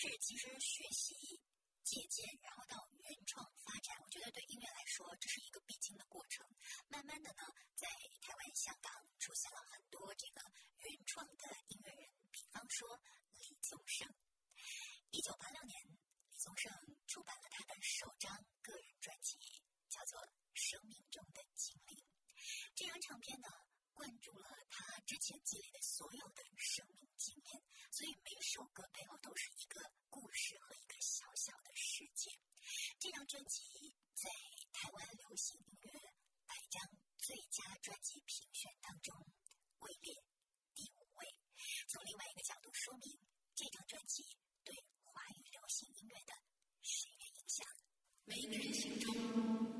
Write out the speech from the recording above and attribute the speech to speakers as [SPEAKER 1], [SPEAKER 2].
[SPEAKER 1] 是其实学习、借鉴，然后到原创发展，我觉得对音乐来说这是一个必经的过程。慢慢的呢，在台湾、香港出现了很多这个原创的音乐人，比方说李宗盛。1986年，李宗盛出版了他的首张个人专辑，叫做《生命中的精灵》。这张唱片呢，灌注了他之前积累的所有的生命经验，所以每首歌背后都是一个故事和一个小小的世界。这张专辑在台湾流行音乐100张最佳专辑评选当中位列第5位。从另外一个角度说明，这张专辑对华语流行音乐的深远影响。每个人心中